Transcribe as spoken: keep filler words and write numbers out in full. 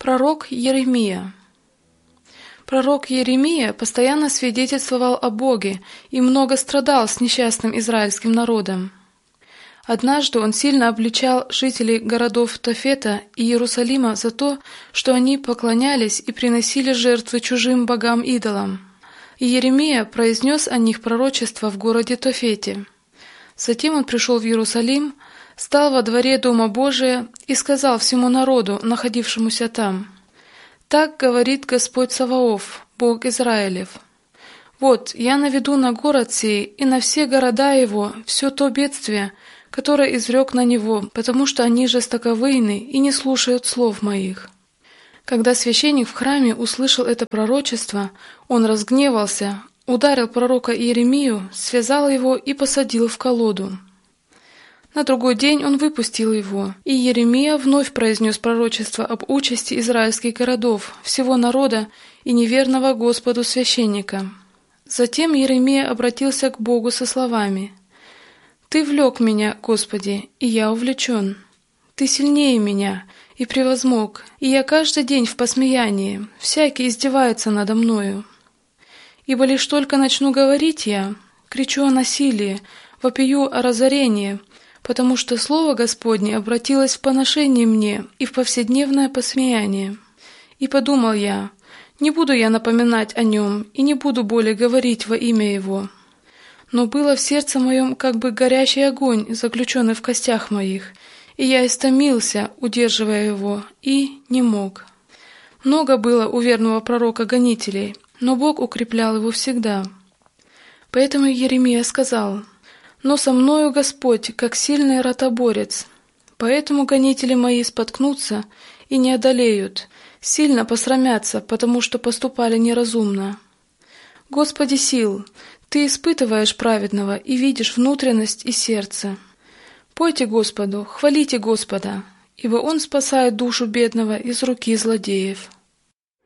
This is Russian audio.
Пророк Иеремия. Пророк Иеремия постоянно свидетельствовал о Боге и много страдал с несчастным израильским народом. Однажды он сильно обличал жителей городов Тофета и Иерусалима за то, что они поклонялись и приносили жертвы чужим богам-идолам. И Иеремия произнес о них пророчество в городе Тофете. Затем он пришел в Иерусалим, стал во дворе Дома Божия и сказал всему народу, находившемуся там: «Так говорит Господь Саваоф, Бог Израилев: вот, я наведу на город сей и на все города его все то бедствие, которое изрек на него, потому что они жестоковыйны и не слушают слов моих». Когда священник в храме услышал это пророчество, он разгневался, ударил пророка Иеремию, связал его и посадил в колоду. На другой день он выпустил его, и Иеремия вновь произнес пророчество об участи израильских городов, всего народа и неверного Господу священника. Затем Иеремия обратился к Богу со словами: «Ты влек меня, Господи, и я увлечен. Ты сильнее меня и превозмог, и я каждый день в посмеянии, всякий издевается надо мною. Ибо лишь только начну говорить я, кричу о насилии, вопию о разорении, потому что слово Господне обратилось в поношение мне и в повседневное посмеяние. И подумал я: не буду я напоминать о нем и не буду более говорить во имя его. Но было в сердце моем как бы горящий огонь, заключенный в костях моих, и я истомился, удерживая его, и не мог. Много было у верного пророка гонителей, но Бог укреплял его всегда. Поэтому Иеремия сказал: «Но со мною Господь, как сильный ротоборец. Поэтому гонители мои споткнутся и не одолеют, сильно посрамятся, потому что поступали неразумно. Господи сил, Ты испытываешь праведного и видишь внутренность и сердце. Пойте Господу, хвалите Господа, ибо Он спасает душу бедного из руки злодеев».